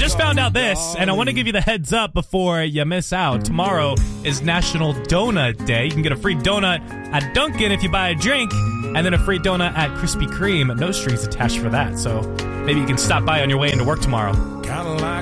just found out this, and I want to give you the heads up before you miss out. Tomorrow is National Donut Day. You can get a free donut at Dunkin' if you buy a drink, and then a free donut at Krispy Kreme. No strings attached for that, so maybe you can stop by on your way into work tomorrow.